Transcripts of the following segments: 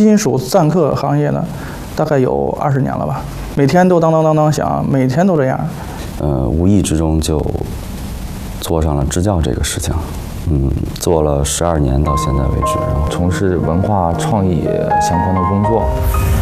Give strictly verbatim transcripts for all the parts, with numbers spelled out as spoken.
金属赞客行业呢，大概有二十年了吧，每天都当当当当响，每天都这样。 呃，无意之中就做上了支教这个事情，嗯，做了十二年到现在为止，然后从事文化创意相关的工作。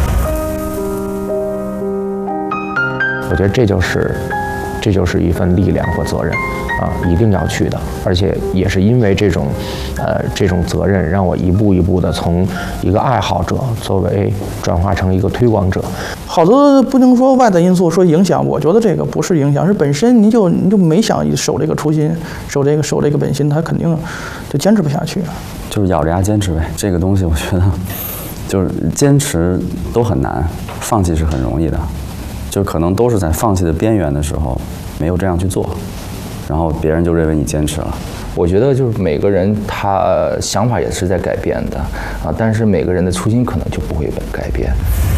我觉得这就是，这就是一份力量和责任。啊，一定要去的，而且也是因为这种，呃，这种责任，让我一步一步的从一个爱好者，作为转化成一个推广者。 好多不能说外在因素说影响，我觉得这个不是影响，是本身你就你就没想守这个初心，守这个守这个本心，他肯定就坚持不下去。 就是咬着牙坚持呗，这个东西我觉得，就是坚持都很难，放弃是很容易的，就可能都是在放弃的边缘的时候，没有这样去做。然后别人就认为你坚持了。 我觉得就是每个人他想法也是在改变的啊，但是每个人的初心可能就不会改变。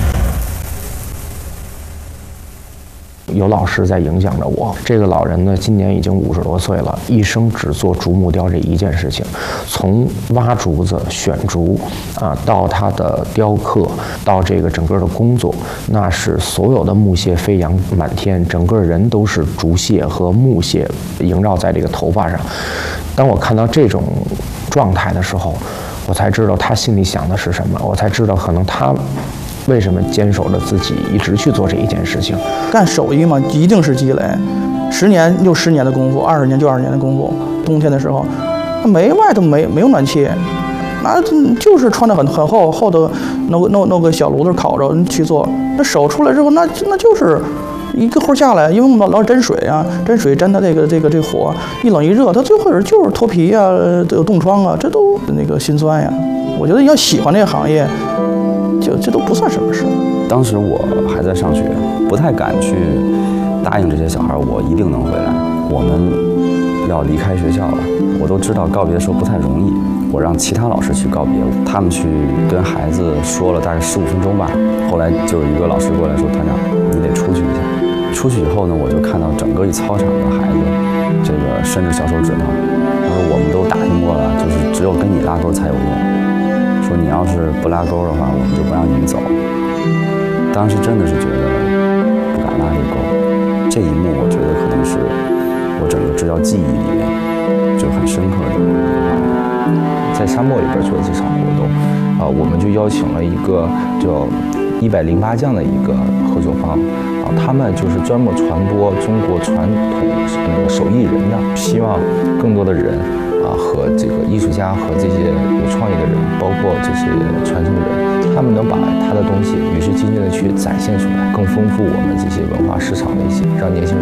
有老师在影响着我，这个老人呢，今年已经五十多岁了，一生只做竹木雕这一件事情，从挖竹子、选竹啊，到他的雕刻，到这个整个的工作，那是所有的木屑飞扬满天，整个人都是竹屑和木屑萦绕在这个头发上。当我看到这种状态的时候，我才知道他心里想的是什么，我才知道可能他为什么坚守着自己一直去做这一件事情。 干手艺嘛，一定是积累，十年就十年的功夫，二十年就二十年的功夫。冬天的时候，没外头没没有暖气，那就是穿得很很厚厚的，弄个弄弄个小炉子烤着去做。那手出来之后，那那就是一个活下来，因为我们老老沾水啊，沾水沾它这个这个这个火，一冷一热，它最后就是脱皮啊，有冻疮啊，这都那个心酸呀。我觉得要喜欢这个行业，就这都不算什么事。 当时我还在上学，不太敢去答应这些小孩，我一定能回来。我们要离开学校了，我都知道告别的时候不太容易。我让其他老师去告别，他们去跟孩子说了大概十五分钟吧。后来就有一个老师过来说：“团长，你得出去一下。”出去以后呢，我就看到整个一操场的孩子，这个伸着小手指头。他说：“我们都打听过了，就是只有跟你拉钩才有用。说你要是不拉钩的话，我们就不让你们走。”当时真的是觉得不敢拉这钩。这一幕，我觉得可能是我整个支教记忆里面就很深刻的一个画面。在沙漠里边做的这场活动，啊、呃，我们就邀请了一个叫一百零八将的一个合作方，啊，他们就是专门传播中国传统那个手艺人的，希望更多的人啊和这个艺术家和这些有创意的人，包括这些传承人，他们能把他的东西与时俱进的去展现出来，更丰富我们这些文化市场的一些，让年轻人